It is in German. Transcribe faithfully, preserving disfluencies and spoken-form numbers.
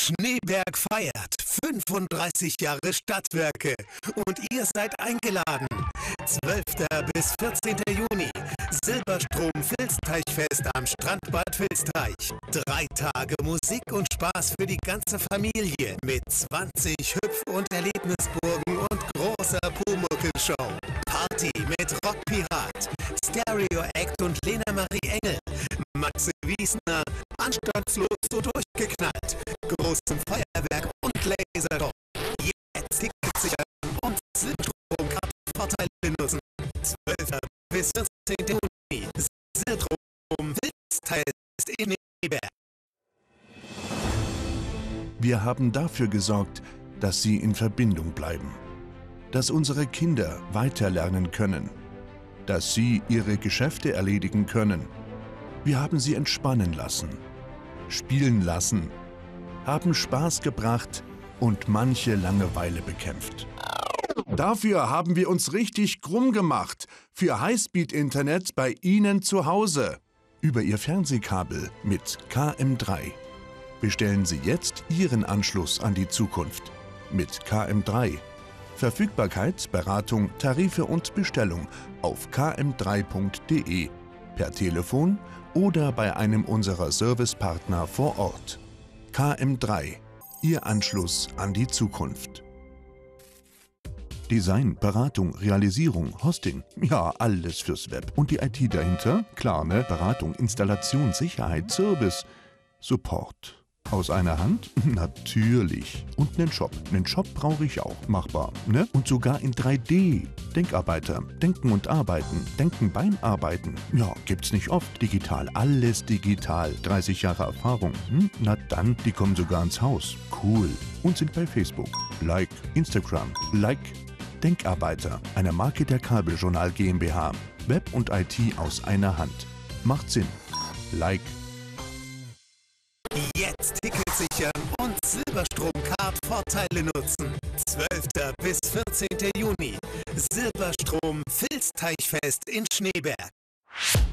Schneeberg feiert fünfunddreißig Jahre Stadtwerke und ihr seid eingeladen. zwölfter bis vierzehnter Juni, Silberstrom-Filzteichfest am Strandbad Filzteich. Drei Tage Musik und Spaß für die ganze Familie mit zwanzig Hüpf- und Erlebnisburgen und großer Pumuckl-Show. Party mit Rockpirat, Stereo Act und Lena Marie Engel. Matze Wiesner, anstandslos so durchgeknallt. Großem Feuerwerk und Lasershow. Jetzt Tickets sichern und Silberstrom-Kartenvorteile nutzen. zwölfter bis vierzehnter Juni. Silberstrom-Filzteichfest in Schneeberg. Wir haben dafür gesorgt, dass Sie in Verbindung bleiben. Dass unsere Kinder weiterlernen können. Dass Sie Ihre Geschäfte erledigen können. Wir haben Sie entspannen lassen, spielen lassen, haben Spaß gebracht und manche Langeweile bekämpft. Dafür haben wir uns richtig krumm gemacht für Highspeed-Internet bei Ihnen zu Hause. Über Ihr Fernsehkabel mit K M drei. Bestellen Sie jetzt Ihren Anschluss an die Zukunft mit K M drei. Verfügbarkeit, Beratung, Tarife und Bestellung auf k m drei punkt de, per Telefon oder bei einem unserer Servicepartner vor Ort. K M drei, Ihr Anschluss an die Zukunft. Design, Beratung, Realisierung, Hosting, ja, alles fürs Web. Und die I T dahinter? Klar, ne? Beratung, Installation, Sicherheit, Service, Support. Aus einer Hand? Natürlich. Und nen Shop. Nen Shop brauche ich auch. Machbar, ne? Und sogar in drei D. Denkarbeiter. Denken und Arbeiten. Denken beim Arbeiten. Ja, gibt's nicht oft. Digital. Alles digital. dreißig Jahre Erfahrung. Hm? Na dann, die kommen sogar ins Haus. Cool. Und sind bei Facebook. Like. Instagram. Like. Denkarbeiter. Eine Marke der Kabeljournal GmbH. Web und I T aus einer Hand. Macht Sinn. Like. Jetzt Tickets sichern und Silberstrom-Card-Vorteile nutzen. zwölfter bis vierzehnter Juni. Silberstrom-Filzteichfest in Schneeberg.